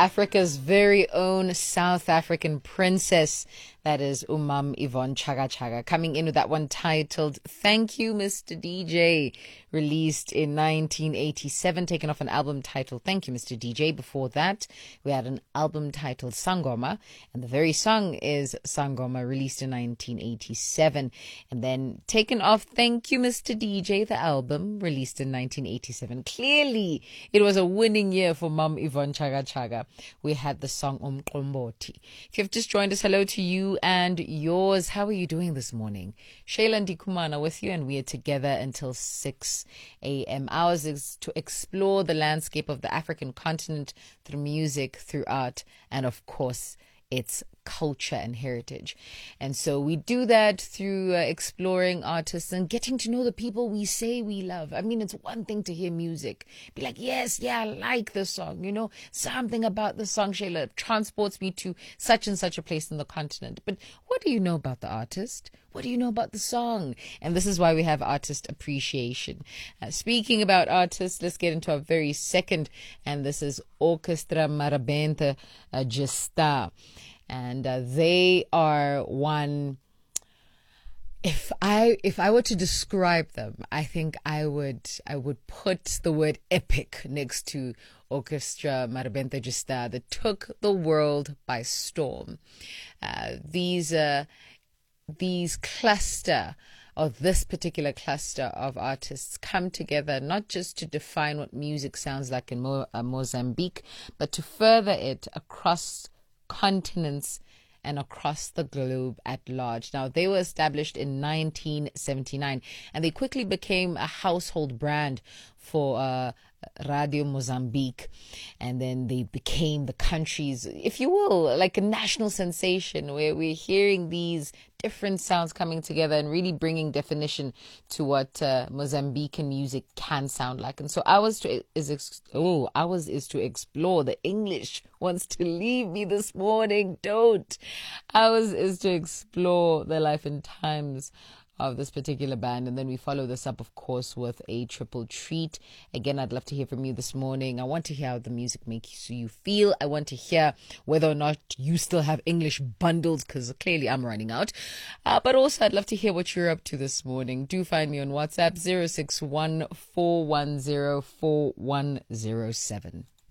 Africa's very own South African princess. That is Umam Yvonne Chaka Chaka, coming in with that one titled Thank You, Mr. DJ, released in 1987, taken off an album titled Thank You, Mr. DJ. Before that, we had an album titled Sangoma, and the very song is Sangoma, released in 1987. And then taken off Thank You, Mr. DJ, the album, released in 1987. Clearly, it was a winning year for Mum Yvonne Chaka Chaka. We had the song Umqomboti. If you've just joined us, hello to you and yours. How are you doing this morning? Shayla Ndikumana with you, and we are together until 6 a.m. Ours is to explore the landscape of the African continent through music, through art, and of course, its culture and heritage. And so we do that through exploring artists and getting to know the people we say we love. I mean, it's one thing to hear music, be like, yes, yeah, I like the song, you know, something about the song, Shayla, transports me to such and such a place in the continent. But what do you know about the artist? What do you know about the song? And this is why we have artist appreciation. Speaking about artists, let's get into our very second, and this is Orchestra Marabenta Gesta. And they are one. If I were to describe them, I think I would put the word epic next to Orchestra Marabenta Gesta that took the world by storm. These cluster, or this particular cluster of artists, come together not just to define what music sounds like in Mozambique, but to further it across continents and across the globe at large. Now, they were established in 1979, and they quickly became a household brand for Radio Mozambique, and then they became the country's, if you will, like a national sensation, where we're hearing these different sounds coming together and really bringing definition to what Mozambican music can sound like. And so ours is to explore. The English wants to leave me this morning. Don't. Ours is to explore the life and times of this particular band, and then we follow this up, of course, with a triple treat. Again, I'd love to hear from you this morning. I want to hear how the music makes you feel. I want to hear whether or not you still have English bundles, because clearly I'm running out. But also, I'd love to hear what you're up to this morning. Do find me on WhatsApp 061 410 4107.